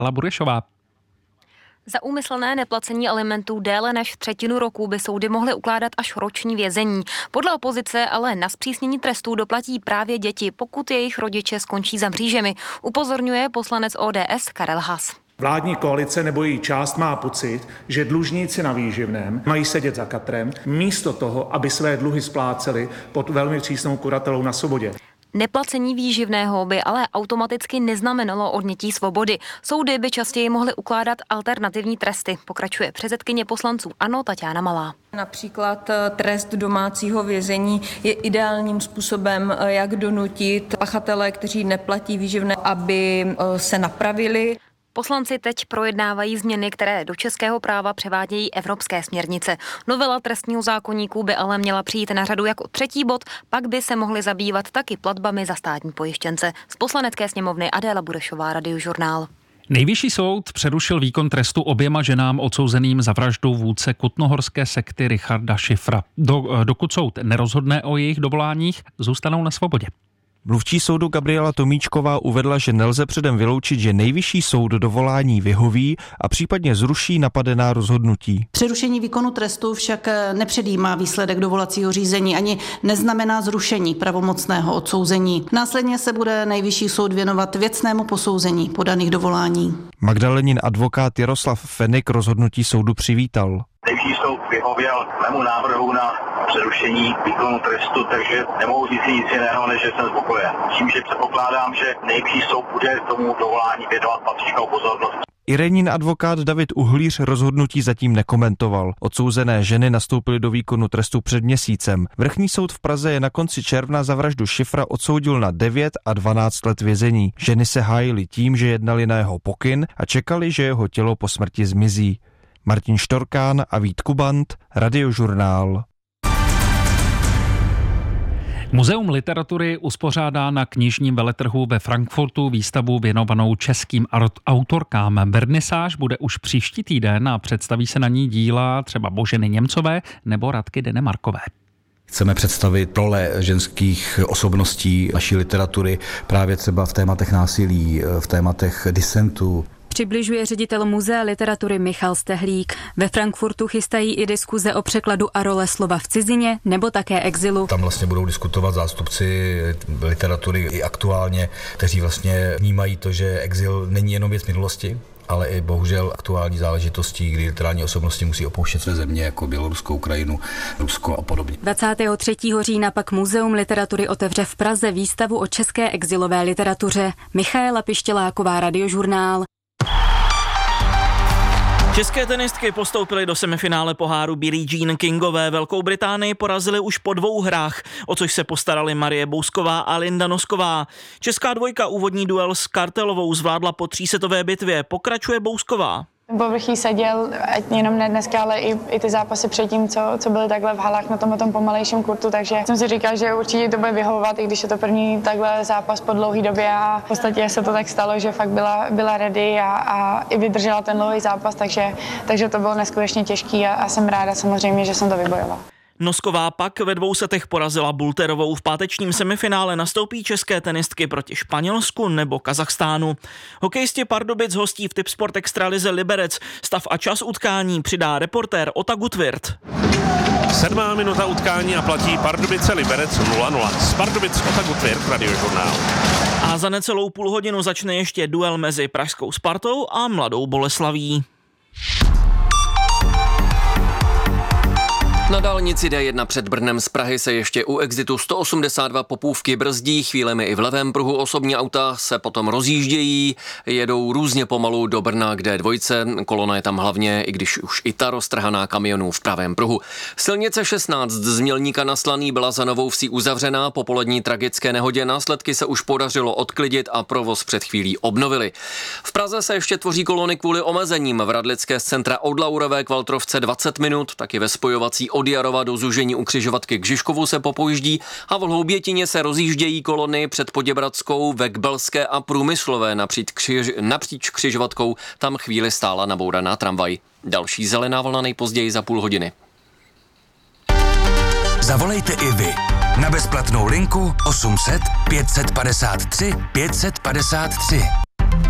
Adéla Burešová. Za úmyslné neplacení alimentů déle než třetinu roku by soudy mohly ukládat až roční vězení. Podle opozice ale na zpřísnění trestů doplatí právě děti, pokud jejich rodiče skončí za mřížemi, upozorňuje poslanec ODS Karel Haas. Vládní koalice nebo její část má pocit, že dlužníci na výživném mají sedět za katrem, místo toho, aby své dluhy spláceli pod velmi přísnou kuratelou na svobodě. Neplacení výživného by ale automaticky neznamenalo odnětí svobody. Soudy by častěji mohly ukládat alternativní tresty, pokračuje předsedkyně poslanců ANO Taťána Malá. Například trest domácího vězení je ideálním způsobem, jak donutit pachatele, kteří neplatí výživné, aby se napravili. Poslanci teď projednávají změny, které do českého práva převádějí evropské směrnice. Novela trestního zákoníku by ale měla přijít na řadu jako třetí bod, pak by se mohli zabývat taky platbami za státní pojištěnce. Z Poslanecké sněmovny Adéla Burešová, Radiožurnál. Nejvyšší soud přerušil výkon trestu oběma ženám odsouzeným za vraždu vůdce kutnohorské sekty Richarda Schiffera. Dokud soud nerozhodne o jejich dovoláních, zůstanou na svobodě. Mluvčí soudu Gabriela Tomíčková uvedla, že nelze předem vyloučit, že nejvyšší soud dovolání vyhoví a případně zruší napadená rozhodnutí. Přerušení výkonu trestu však nepředjímá výsledek dovolacího řízení ani neznamená zrušení pravomocného odsouzení. Následně se bude nejvyšší soud věnovat věcnému posouzení podaných dovolání. Magdalenin advokát Jaroslav Fenik rozhodnutí soudu přivítal. Nejvyšší soud vyhověl mému návrhu na přerušení výkonu trestu, takže nemohu říct nic jiného, než že jsem spokojen. Tím, že předpokládám, že nejvyšší soud bude tomu dovolání věnovat patřičnou pozornost. Irenin advokát David Uhlíř rozhodnutí zatím nekomentoval. Odsouzené ženy nastoupily do výkonu trestu před měsícem. Vrchní soud v Praze je na konci června za vraždu Schiffera odsoudil na 9 a 12 let vězení. Ženy se hájily tím, že jednali na jeho pokyn a čekali, že jeho tělo po smrti zmizí. Martin Štorkán a Vít Kubant, Radiožurnál. Muzeum literatury uspořádá na knižním veletrhu ve Frankfurtu výstavu věnovanou českým autorkám. Vernisáž bude už příští týden a představí se na ní díla třeba Boženy Němcové nebo Radky Denemarkové. Chceme představit role ženských osobností naší literatury právě třeba v tématech násilí, v tématech disentu. Přibližuje ředitel Muzea literatury Michal Stehlík. Ve Frankfurtu chystají i diskuze o překladu a role slova v cizině nebo také exilu. Tam vlastně budou diskutovat zástupci literatury i aktuálně, kteří vlastně vnímají to, že exil není jenom věc minulosti, ale i bohužel aktuální záležitostí, kdy literární osobnosti musí opouštět své země, jako Bělorusko, Ukrajinu, Rusko a podobně. 23. října pak Muzeum literatury otevře v Praze výstavu o české exilové literatuře. Michaela Pištěláková, Radiožurnál. České tenistky postoupily do semifinále poháru Billie Jean Kingové. Velkou Británii porazili už po 2 hrách, o což se postarali Marie Bousková a Linda Nosková. Česká dvojka úvodní duel s Kartelovou zvládla po 3setové bitvě. Pokračuje Bousková. Povrchí seděl, ať jenom ne dneska, ale i ty zápasy předtím, co byly takhle v halách na tom pomalejším kurtu, takže jsem si říkal, že určitě to bude vyhovovat, i když je to první takhle zápas po dlouhé době a v podstatě se to tak stalo, že fakt byla ready a i vydržela ten dlouhý zápas, takže to bylo neskutečně těžký a jsem ráda samozřejmě, že jsem to vybojovala. Nosková pak ve 2 setech porazila Bulterovou. V pátečním semifinále nastoupí české tenistky proti Španělsku nebo Kazachstánu. Hokejisti Pardubic hostí v Tipsport Extralize Liberec. Stav a čas utkání přidá reportér Ota Gutwirth. 7. minuta utkání a platí Pardubice Liberec 0-0. Z Pardubic Ota Gutwirth, Radiožurnál. A za necelou půlhodinu začne ještě duel mezi pražskou Spartou a Mladou Boleslaví. Na dálnici D1 před Brnem z Prahy se ještě u exitu 182 Popůvky brzdí, chvílemi i v levém pruhu osobní auta se potom rozjíždějí, jedou různě pomalu do Brna k D2, kolona je tam hlavně, i když už i ta roztrhaná kamionů v pravém pruhu. Silnice 16 z Mělníka na Slaný byla za Novou Vsí uzavřená po polední tragické nehodě, následky se už podařilo odklidit a provoz před chvílí obnovili. V Praze se ještě tvoří kolony kvůli omezením, v Radlické z centra od Laurové k Valtrovce 20 minut, taky ve spojovací od Jarova do Zúžení u křižovatky k Žižkovu se popojíždí a v Hloubětině se rozjíždějí kolony před Poděbradskou, ve Kbelské a Průmyslové napříč křižovatkou, tam chvíli stála nabouraná tramvaj. Další zelená vlna nejpozději za půl hodiny. Zavolejte i vy na bezplatnou linku 800 553 553.